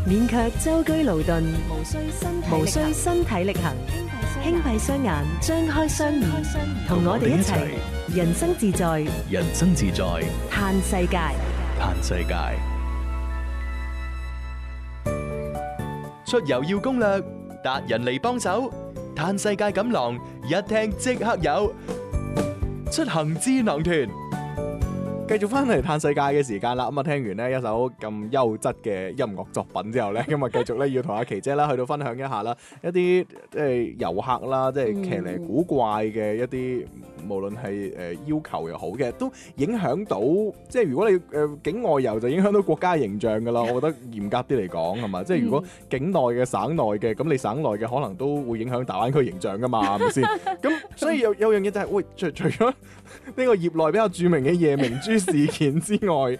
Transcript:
免卻舟車勞頓， 無需身體力行， 輕閉雙眼，張開雙耳，同我哋一齊人生自在， 人生自在， 嘆世界。 嘆世界。出遊要攻略，達人嚟幫手，嘆世界錦囊，一聽即刻有。出行智囊團。 繼續翻嚟嘆世界嘅時間啦，咁啊聽完呢一首咁優質嘅音樂作品之後呢，今日繼續咧要同阿琪姐啦去到分享一下啦，一啲即係遊客啦，即係騎呢古怪嘅一啲，無論係要求又好嘅，都影響到，即係如果你境外遊就影響到國家形象噶啦，我覺得嚴格啲嚟講係嘛，即係如果境內嘅、省內嘅，咁你省內嘅可能都會影響大灣區形象噶嘛，係咪先？咁所以有樣嘢就係，喂，除咗呢個業內比較著名嘅夜明珠事件之外，